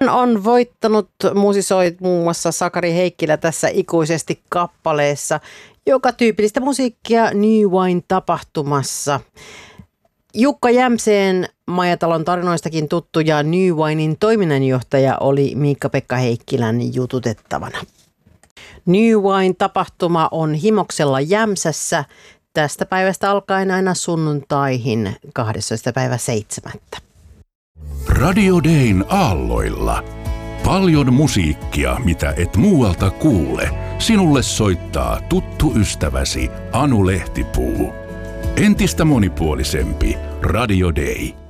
Hän on voittanut, musisoi muun muassa Sakari Heikkilä tässä Ikuisesti kappaleessa, joka tyypillistä musiikkia New Wine-tapahtumassa. Jukka Jämseen Maijatalon tarinoistakin tuttu ja New Winein toiminnanjohtaja oli Miikka-Pekka Heikkilän jututettavana. New Wine-tapahtuma on Himoksella Jämsässä tästä päivästä alkaen aina sunnuntaihin 12.7. Radio Dayn aalloilla. Paljon musiikkia, mitä et muualta kuule. Sinulle soittaa tuttu ystäväsi Anu Lehtipuu. Entistä monipuolisempi Radio Day.